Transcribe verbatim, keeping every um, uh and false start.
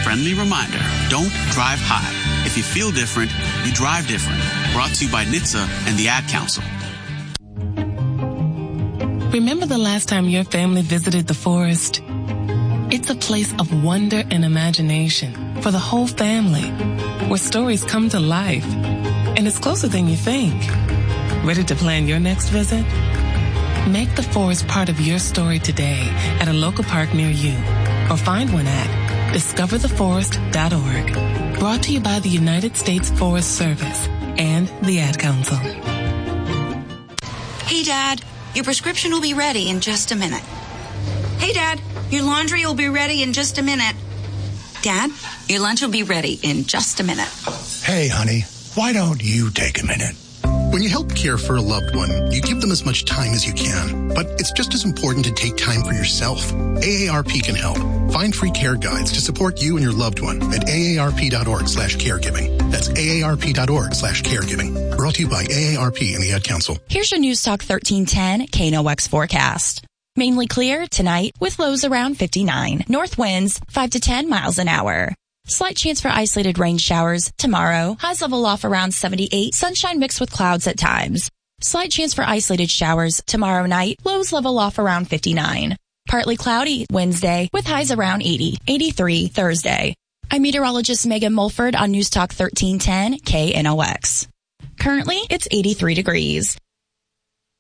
friendly reminder, don't drive high. If you feel different, you drive different. Brought to you by N H T S A and the Ad Council. Remember the last time your family visited the forest? It's a place of wonder and imagination for the whole family, where stories come to life. And it's closer than you think. Ready to plan your next visit? Make the forest part of your story today at a local park near you, or find one at discover the forest dot org. Brought to you by the United States Forest Service and the Ad Council. Hey, Dad, your prescription will be ready in just a minute. Hey, Dad, your laundry will be ready in just a minute. Dad, your lunch will be ready in just a minute. Hey, honey, why don't you take a minute? When you help care for a loved one, you give them as much time as you can. But it's just as important to take time for yourself. A A R P can help. Find free care guides to support you and your loved one at A A R P dot org slash caregiving. That's A A R P dot org slash caregiving. Brought to you by A A R P and the Ad Council. Here's your News Talk thirteen ten K N O X forecast. Mainly clear tonight with lows around fifty-nine. North winds five to ten miles an hour. Slight chance for isolated rain showers tomorrow. Highs level off around seventy-eight. Sunshine mixed with clouds at times. Slight chance for isolated showers tomorrow night. Lows level off around fifty-nine. Partly cloudy Wednesday with highs around eighty. eighty-three Thursday. I'm meteorologist Megan Mulford on News Talk thirteen ten K N O X. Currently, it's eighty-three degrees.